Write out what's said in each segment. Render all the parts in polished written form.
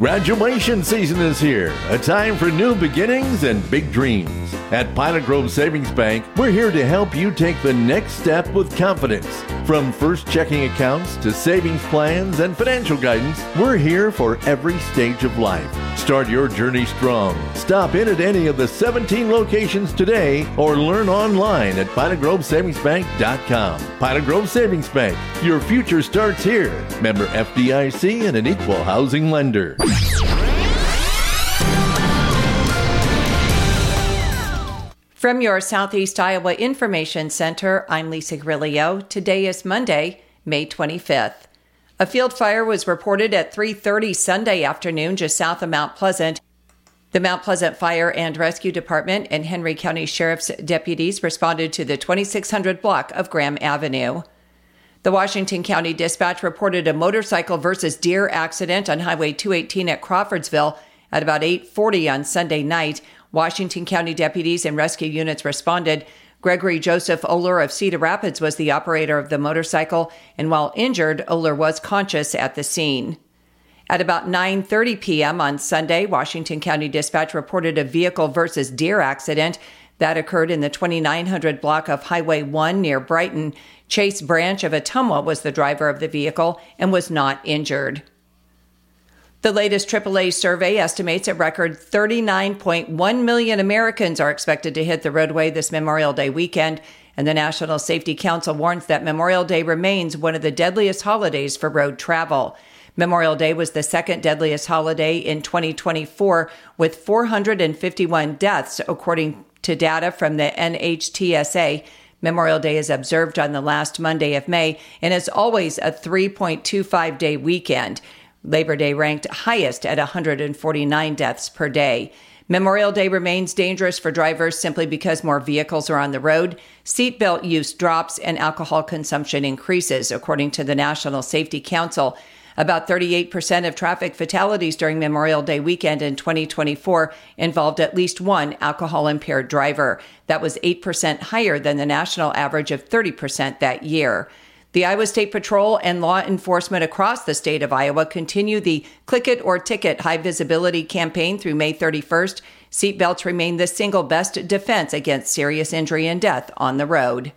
Graduation season is here, a time for new beginnings and big dreams. At Pilot Grove Savings Bank, we're here to help you take the next step with confidence. From first checking accounts to savings plans and financial guidance, we're here for every stage of life. Start your journey strong. Stop in at any of the 17 locations today or learn online at PilotGroveSavingsBank.com. Pilot Grove Savings Bank, your future starts here. Member FDIC and an equal housing lender. From your Southeast Iowa Information Center, I'm Lisa Grillo. Today is Monday, May 25th. A field fire was reported at 3:30 Sunday afternoon just south of Mount Pleasant. The Mount Pleasant Fire and Rescue Department and Henry County Sheriff's deputies responded to the 2600 block of Graham Avenue. The Washington County Dispatch reported a motorcycle versus deer accident on Highway 218 at Crawfordsville at about 8:40 on Sunday night. Washington County deputies and rescue units responded. Gregory Joseph Oler of Cedar Rapids was the operator of the motorcycle, and while injured, Oler was conscious at the scene. At about 9:30 p.m. on Sunday, Washington County Dispatch reported a vehicle versus deer accident that occurred in the 2900 block of Highway 1 near Brighton. Chase Branch of Ottumwa was the driver of the vehicle and was not injured. The latest AAA survey estimates a record 39.1 million Americans are expected to hit the roadway this Memorial Day weekend, and the National Safety Council warns that Memorial Day remains one of the deadliest holidays for road travel. Memorial Day was the second deadliest holiday in 2024, with 451 deaths, according to data from the NHTSA. Memorial Day is observed on the last Monday of May and is always a 3.25-day weekend. Labor Day ranked highest at 149 deaths per day. Memorial Day remains dangerous for drivers simply because more vehicles are on the road. Seatbelt use drops and alcohol consumption increases, according to the National Safety Council. About 38% of traffic fatalities during Memorial Day weekend in 2024 involved at least one alcohol-impaired driver. That was 8% higher than the national average of 30% that year. The Iowa State Patrol and law enforcement across the state of Iowa continue the Click It or Ticket high visibility campaign through May 31st. Seatbelts remain the single best defense against serious injury and death on the road.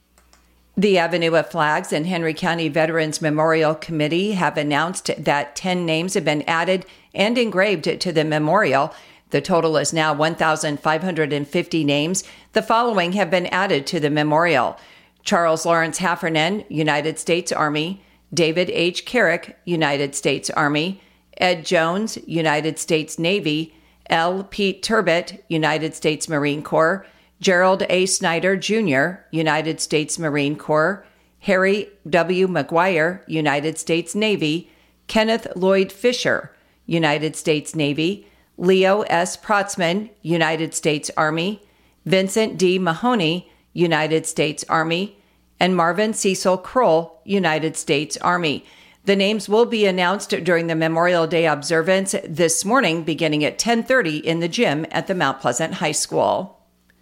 The Avenue of Flags and Henry County Veterans Memorial Committee have announced that 10 names have been added and engraved to the memorial. The total is now 1,550 names. The following have been added to the memorial: Charles Lawrence Heffernan, United States Army; David H. Carrick, United States Army; Ed Jones, United States Navy; L. Pete Turbot, United States Marine Corps; Gerald A. Snyder, Jr., United States Marine Corps; Harry W. McGuire, United States Navy; Kenneth Lloyd Fisher, United States Navy; Leo S. Protzman, United States Army; Vincent D. Mahoney, United States Army; and Marvin Cecil Kroll, United States Army. The names will be announced during the Memorial Day observance this morning, beginning at 10:30 in the gym at the Mount Pleasant High School.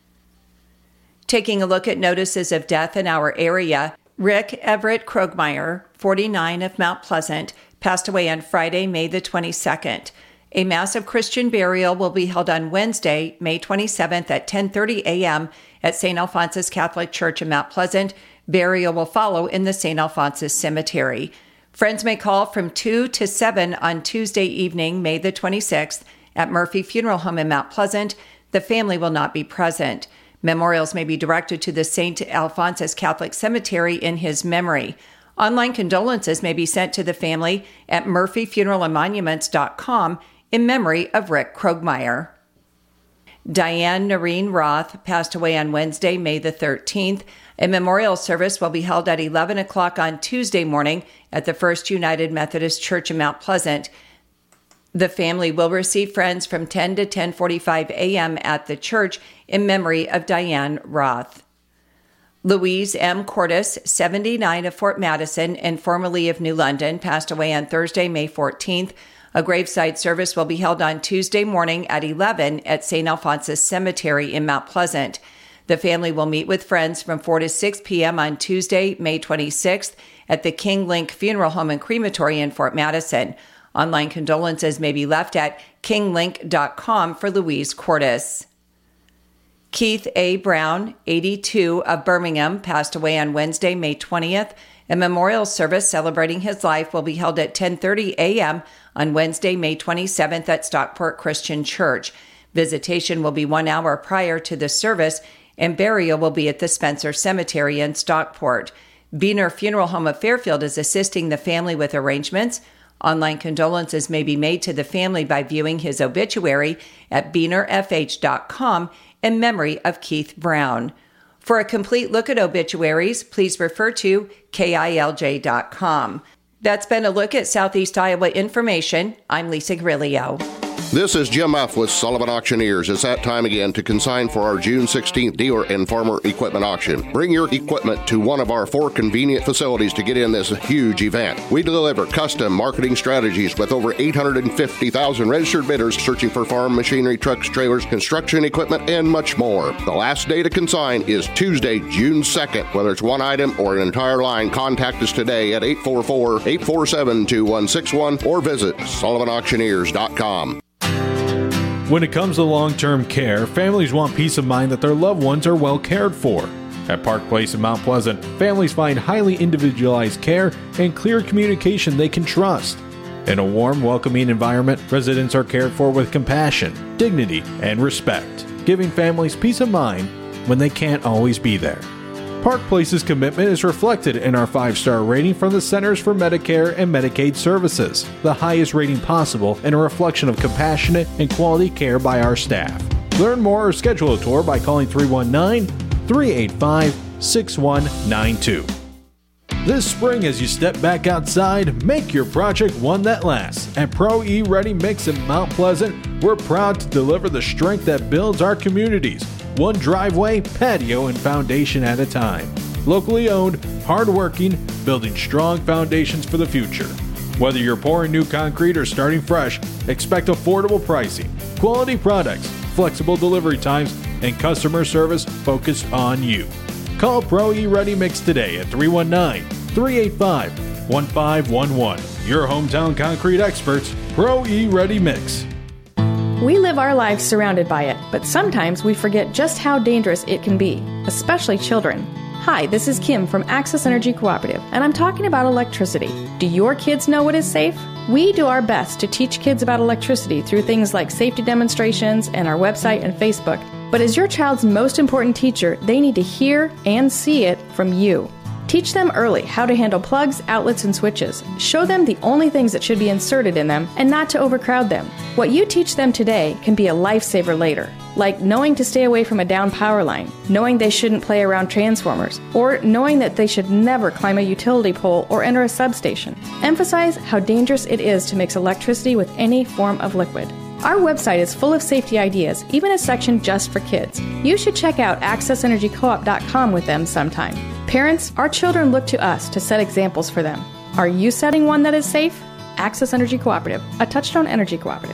Taking a look at notices of death in our area, Rick Everett Krogmeyer, 49 of Mount Pleasant, passed away on Friday, May the 22nd. A massive Christian burial will be held on Wednesday, May 27th at 10:30 a.m. at St. Alphonsus Catholic Church in Mount Pleasant. Burial will follow in the St. Alphonsus Cemetery. Friends may call from 2 to 7 on Tuesday evening, May the 26th, at Murphy Funeral Home in Mount Pleasant. The family will not be present. Memorials may be directed to the St. Alphonsus Catholic Cemetery in his memory. Online condolences may be sent to the family at murphyfunerallandmonuments.com in memory of Rick Krogmeyer. Diane Noreen Roth passed away on Wednesday, May the 13th. A memorial service will be held at 11 o'clock on Tuesday morning at the First United Methodist Church in Mount Pleasant. The family will receive friends from 10 to 10:45 a.m. at the church in memory of Diane Roth. Louise M. Cordes, 79 of Fort Madison and formerly of New London, passed away on Thursday, May 14th. A graveside service will be held on Tuesday morning at 11 at St. Alphonsus Cemetery in Mount Pleasant. The family will meet with friends from 4 to 6 p.m. on Tuesday, May 26th at the King Link Funeral Home and Crematory in Fort Madison. Online condolences may be left at kinglink.com for Louise Cordes. Keith A. Brown, 82, of Birmingham, passed away on Wednesday, May 20th. A memorial service celebrating his life will be held at 10:30 a.m. on Wednesday, May 27th at Stockport Christian Church. Visitation will be 1 hour prior to the service, and burial will be at the Spencer Cemetery in Stockport. Beener Funeral Home of Fairfield is assisting the family with arrangements. Online condolences may be made to the family by viewing his obituary at beenerfh.com in memory of Keith Brown. For a complete look at obituaries, please refer to KILJ.com. That's been a look at Southeast Iowa information. I'm Lisa Grillo. This is Jim F. with Sullivan Auctioneers. It's that time again to consign for our June 16th dealer and farmer equipment auction. Bring your equipment to one of our 4 convenient facilities to get in this huge event. We deliver custom marketing strategies with over 850,000 registered bidders searching for farm machinery, trucks, trailers, construction equipment, and much more. The last day to consign is Tuesday, June 2nd. Whether it's one item or an entire line, contact us today at 844-847-2161 or visit SullivanAuctioneers.com. When it comes to long-term care, families want peace of mind that their loved ones are well cared for. At Park Place in Mount Pleasant, families find highly individualized care and clear communication they can trust. In a warm, welcoming environment, residents are cared for with compassion, dignity, and respect, giving families peace of mind when they can't always be there. Park Place's commitment is reflected in our 5-star rating from the Centers for Medicare and Medicaid Services, the highest rating possible and a reflection of compassionate and quality care by our staff. Learn more or schedule a tour by calling 319-385-6192. This spring, as you step back outside, make your project one that lasts. At Pro E Ready Mix in Mount Pleasant, we're proud to deliver the strength that builds our communities, one driveway, patio, and foundation at a time. Locally owned, hard-working, building strong foundations for the future. Whether you're pouring new concrete or starting fresh, expect affordable pricing, quality products, flexible delivery times, and customer service focused on you. Call Pro E Ready Mix today at 319-385-1511. Your hometown concrete experts, Pro E Ready Mix. We live our lives surrounded by it, but sometimes we forget just how dangerous it can be, especially children. Hi, this is Kim from Access Energy Cooperative, and I'm talking about electricity. Do your kids know what is safe? We do our best to teach kids about electricity through things like safety demonstrations and our website and Facebook. But as your child's most important teacher, they need to hear and see it from you. Teach them early how to handle plugs, outlets, and switches. Show them the only things that should be inserted in them and not to overcrowd them. What you teach them today can be a lifesaver later, like knowing to stay away from a down power line, knowing they shouldn't play around transformers, or knowing that they should never climb a utility pole or enter a substation. Emphasize how dangerous it is to mix electricity with any form of liquid. Our website is full of safety ideas, even a section just for kids. You should check out accessenergycoop.com with them sometime. Parents, our children look to us to set examples for them. Are you setting one that is safe? Access Energy Cooperative, a Touchstone Energy cooperative.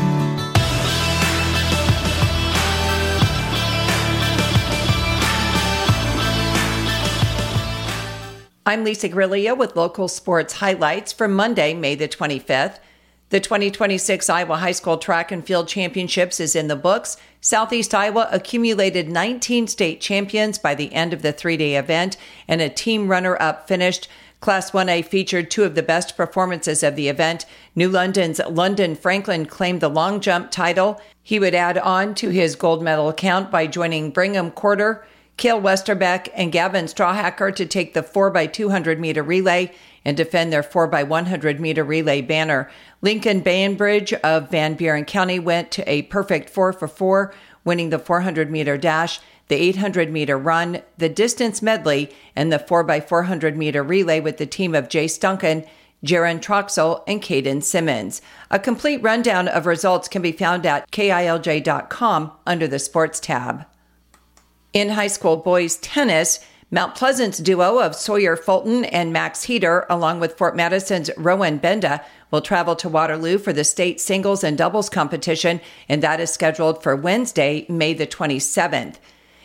I'm Lisa Grillo with local sports highlights for Monday, May the 25th. The 2026 Iowa High School Track and Field Championships is in the books. Southeast Iowa accumulated 19 state champions by the end of the 3-day event, and a team runner-up finished. Class 1A featured 2 of the best performances of the event. New London's London Franklin claimed the long jump title. He would add on to his gold medal count by joining Brigham Quarter, Cale Westerbeck, and Gavin Strawhacker to take the 4x200-meter relay and defend their 4x100-meter relay banner. Lincoln Bainbridge of Van Buren County went to a perfect 4 for 4, winning the 400-meter dash, the 800-meter run, the distance medley, and the 4x400-meter relay with the team of Jay Stunken, Jaron Troxel, and Caden Simmons. A complete rundown of results can be found at KILJ.com under the Sports tab. In high school boys tennis, Mount Pleasant's duo of Sawyer Fulton and Max Heater, along with Fort Madison's Rowan Benda, will travel to Waterloo for the state singles and doubles competition, and that is scheduled for Wednesday, May the 27th.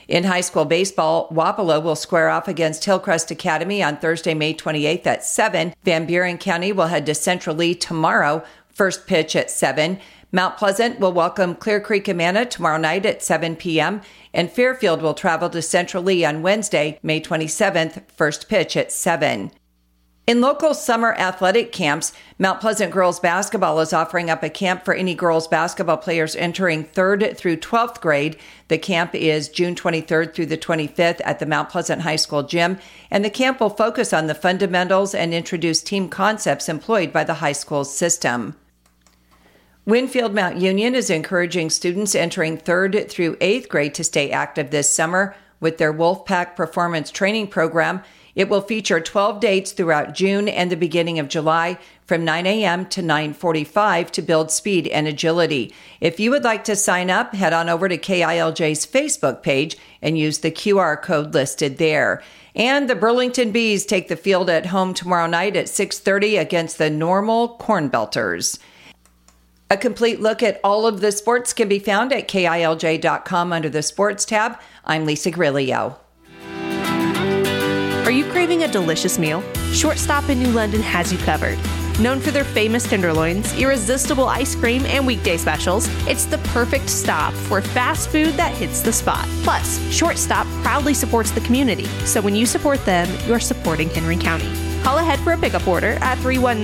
In high school baseball, Wapello will square off against Hillcrest Academy on Thursday, May 28th at 7. Van Buren County will head to Central Lee tomorrow, first pitch at 7. Mount Pleasant will welcome Clear Creek Amana tomorrow night at 7 p.m. And Fairfield will travel to Central Lee on Wednesday, May 27th, first pitch at 7. In local summer athletic camps, Mount Pleasant Girls Basketball is offering up a camp for any girls basketball players entering 3rd through 12th grade. The camp is June 23rd through the 25th at the Mount Pleasant High School gym, and the camp will focus on the fundamentals and introduce team concepts employed by the high school system. Winfield Mount Union is encouraging students entering 3rd through 8th grade to stay active this summer with their Wolfpack Performance Training Program. It will feature 12 dates throughout June and the beginning of July from 9 a.m. to 9:45 to build speed and agility. If you would like to sign up, head on over to KILJ's Facebook page and use the QR code listed there. And the Burlington Bees take the field at home tomorrow night at 6:30 against the Normal Cornbelters. A complete look at all of the sports can be found at KILJ.com under the Sports tab. I'm Lisa Grillo. Are you craving a delicious meal? Shortstop in New London has you covered. Known for their famous tenderloins, irresistible ice cream, and weekday specials, it's the perfect stop for fast food that hits the spot. Plus, Shortstop proudly supports the community, so when you support them, you're supporting Henry County. Call ahead for a pickup order at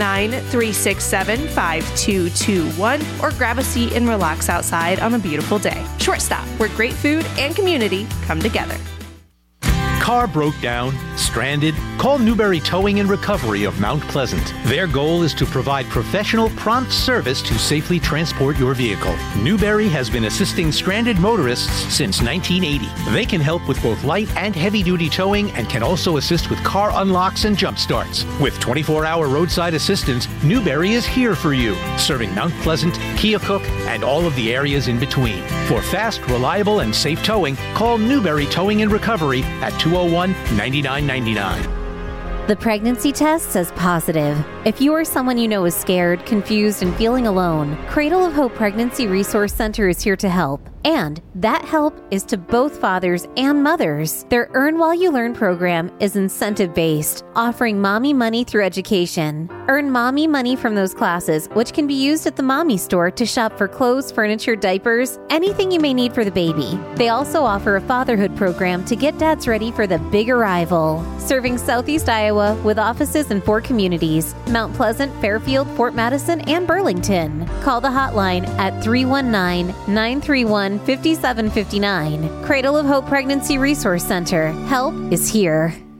319-367-5221 or grab a seat and relax outside on a beautiful day. Shortstop, where great food and community come together. Car broke down, stranded? Call Newberry Towing and Recovery of Mount Pleasant. Their goal is to provide professional, prompt service to safely transport your vehicle. Newberry has been assisting stranded motorists since 1980. They can help with both light and heavy-duty towing and can also assist with car unlocks and jump starts. With 24-hour roadside assistance, Newberry is here for you, serving Mount Pleasant, Keokuk, and all of the areas in between. For fast, reliable, and safe towing, call Newberry Towing and Recovery at 201-9999. The pregnancy test says positive. If you or someone you know is scared, confused, and feeling alone, Cradle of Hope Pregnancy Resource Center is here to help. And that help is to both fathers and mothers. Their Earn While You Learn program is incentive-based, offering mommy money through education. Earn mommy money from those classes, which can be used at the mommy store to shop for clothes, furniture, diapers, anything you may need for the baby. They also offer a fatherhood program to get dads ready for the big arrival. Serving Southeast Iowa with offices in 4 communities: Mount Pleasant, Fairfield, Fort Madison, and Burlington. Call the hotline at 319-931-5759. Cradle of Hope Pregnancy Resource Center. Help is here.